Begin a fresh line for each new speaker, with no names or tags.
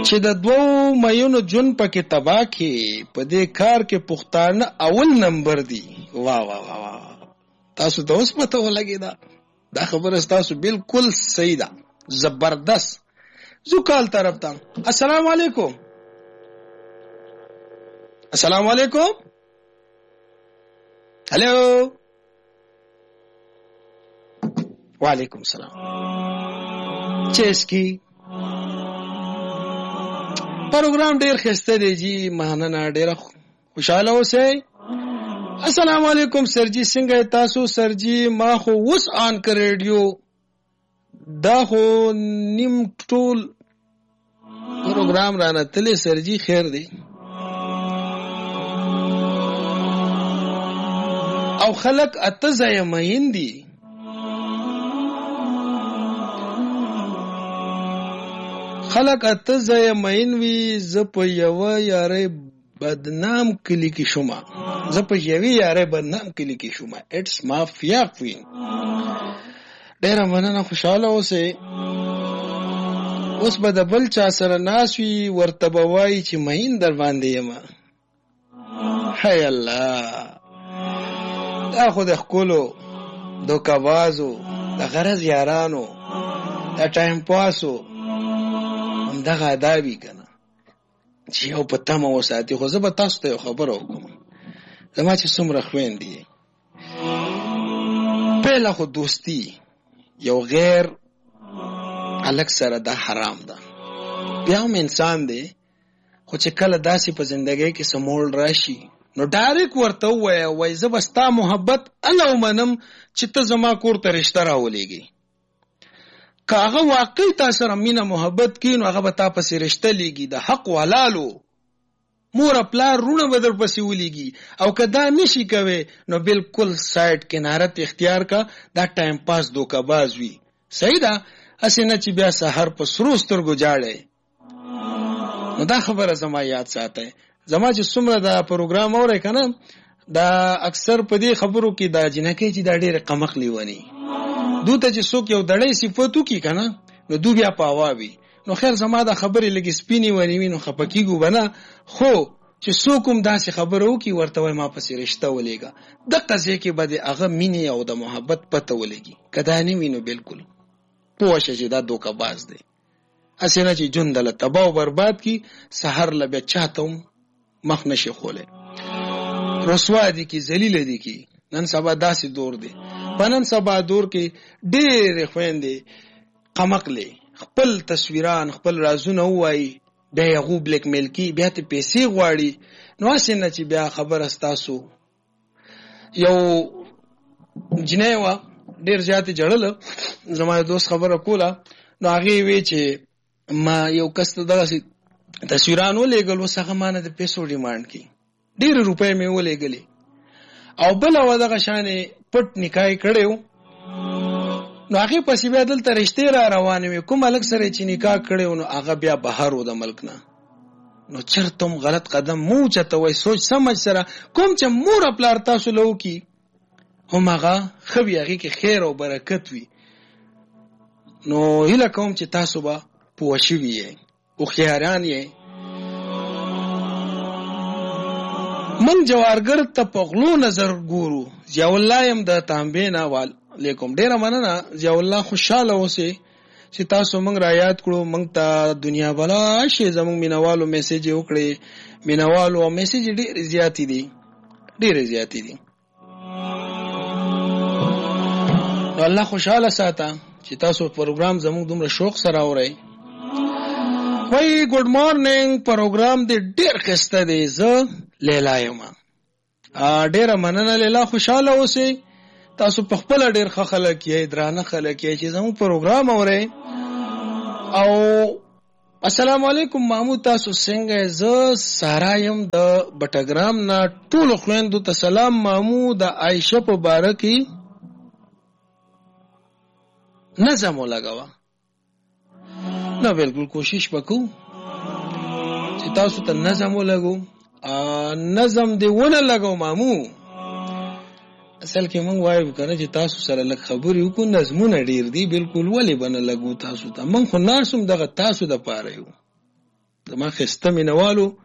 چې د دوو میونو جون پکې تبا کې په دې کار کې پښتانه اول نمبر دي. واه واه واه تاسو ته اوس پته ولګېده؟ دا خبره ستاسو بالکل صحیح ده، زبردست. زو کال طرف ته السلام علیکم. السلام علیکم. هلو وعلیکم السلام. چیسکی پروګرام ډیر خسته دی جی، مننه، ډیر خوشاله اوسئ. السلام علیکم سرجی، څنګه تاسو؟ سرجی ما خو وس آن کړ ریډیو، دا خو نیم ټول پروګرام رانه تلې. سرجی خیر دی او خلق اتزای مین دی. خلق اتزای مین وی زپ یو یاره بدنام کلی کی شما، زپ یوی یاره بدنام کلی کی شما. اټس مافیا کوین. ډیر مننه، خوشاله اوسئ. اوس به د بل چا سره ناس وي ورته به وایي چې مین در باندې یم. هی الله، دا خو د ښکلو دوکبازو د غرض یارانو د ټایم پاسو همدغه ادا وي که نه، چې یو په تمه وساتي. خو زه به تاسو ته یو خبره وکړم. زما چې څومره خویندې پهله خو دوستی یو غیر الک سره دا حرام ده. بیا هم انسان دی، خو چې کله داسې په زندګۍ کې سمول راشي نو ډایرک ورته ووایه زه به ستا محبت اله ومنم چې ته زما کور ته رشته راولېږې. که هغه واقعي تا سره مینه محبت کوي نو هغه به تا پسې رشته لیږي، د حق والالو مور پلار رونه به در پسې ولیږي. او که دا نشي کوي نو بالکل سایډ کنارت اختیار کا، دا ټایم پاس دوکباز وي. صحیح ده، هسې نه چې بیا سحر په سرو سترګو جاړی. نو دا خبره زما یاد ساتئ. زما چې څومره دا پروګرام اورئ که نه، دا اکثر په دې خبرو کې دا جنکۍ چې دا ډېرې قمق لیوني دو ته چې څوک یو دړی صفت وکړي که نه نو دو بیا په هوا وي. نو خیر زما دا خبرې لږې سپینې ونیوي نو خفه کېږو به نه، خو چې څوک هم داسې خبره وکړي ورته وایي ما پسې رشته ولېږه. دغه ځای کې به د هغه مینې او د محبت پته ولګي. که دا نه وي نو بالکل پوه شه چې دا دوکهباز دی. هسې نه چې ژوند له تباه او برباد کړي، سحر له بیا چاته هم مخ نشي خولی. رسوا دي کی، ذلیل دي کی. نن سبا داسې دور دی. په نن سبا دور کې ډېرې خویندې قمقلې خپل تصویران خپل رازونه ووایي، بیا یې هغو بلیک میل کي، بیا ته پیسې غواړي. نو هسې نه چې بیا خبره ستاسو یو جنۍ وه ډېر زیاتې جړله، زما یو دوست خبره کوله، نو هغې وی چې ما یو کس ته دغسې تصویران ولېږل، اوس هغه ما نه د پیسو ډیمانډ کوي. ډېرې روپۍ مې ولېږلې او بله وه دغه شانې پټ نکاح یې کړی و. نو هغې پسې بیا دلته رشتې را روانې وې. کوم هلک سره چې نکاح کړی و نو هغه بیا بهر و د ملک نه. نو چېرته هم غلط قدم مه اوچتوئ، سوچ سمج سره. کوم چې مور پلار تاسو له وکړي هم هغه ښه وي، هغې کې خیر او برکت وي. نو هیله کوم چې تاسو به پوه شوي یې، هوښیاران یې. من جوارګر ته په غلو نظر ګورو. ضیاء الله یم د تانبې نه. وعلیکم، ډېره مننه ضیاء الله. خوشحاله اوسئ چې تاسو موږ را یاد کړو. موږ ته دنیا بلا شي زموږ مینوالو میسیج یې وکړې. مینوالو او میسیج یې ډېرې زیاتې دي، ډېرې زیاتې دي. نو الله خوشحاله ساته چې تاسو پروګرام زموږ دومره شوق سره اورئ. وای ګډ مارنینګ، پروګرام دې ډېر ښایسته دی. زه لیلا یم. ډېره مننه لیلا، خوشحاله اوسئ. تاسو په خپله ډېر ښه خلک یئ، درانه خلک یئ چې زموږ پروګرام اورئ. او السلام علیکم محمود، تاسو څنګه یې؟ زه سارا یم د بټګرام نه. ټولو خویندو ته سلام. محمود د عایشه په باره کې نظم ولګوه. نه بالکل کوشش وکړو چې تاسو ته نظم ولګو. نظم دې ونه لګو مامو. اصل کې موږ وایو کنه چې تاسو سره لږ خبرې وکړو، نظمونه ډېر دي. بالکل ولې به نه لګو تاسو ته؟ موږ خو ناسوم دغه تاسو د پاره یو. زما خسته مینوالو